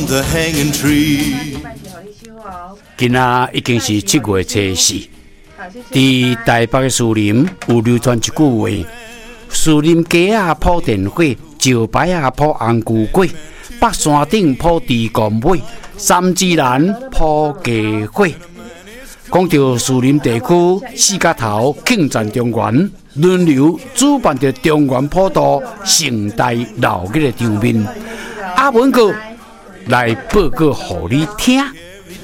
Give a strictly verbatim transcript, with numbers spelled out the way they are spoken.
The hanging tree。 今仔已经是七月初四，伫台北的树林有流传一句话：树林街啊铺电火，石牌啊铺红菇粿，北山顶铺猪公尾，三芝兰铺鸡火。讲到树林地区四甲头庆赞中原，轮流主办着中原普渡盛大闹热的场面。阿文哥来报告互你听。